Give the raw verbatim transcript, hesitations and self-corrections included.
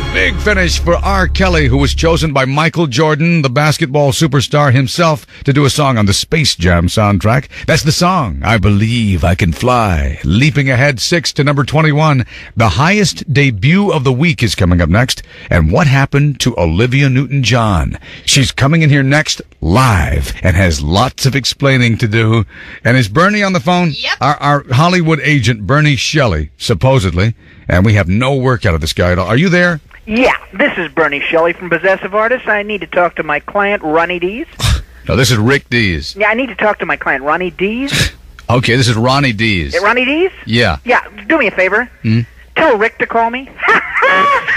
Big finish for R. Kelly, who was chosen by Michael Jordan, the basketball superstar himself, to do a song on the Space Jam soundtrack. That's the song, I Believe I Can Fly. Leaping ahead six to number twenty-one. The highest debut of the week is coming up next. And what happened to Olivia Newton-John? She's coming in here next live and has lots of explaining to do. And is Bernie on the phone? Yep. Our, our Hollywood agent, Bernie Shelley, supposedly. And we have no work out of this guy at all. Are you there? Yeah, this is Bernie Shelley from Possessive Artists. I need to talk to my client, Ronnie Dees. No, this is Rick Dees. Yeah, I need to talk to my client, Ronnie Dees. Okay, this is Ronnie Dees. Hey, Ronnie Dees? Yeah. Yeah, do me a favor. Hmm? Tell Rick to call me.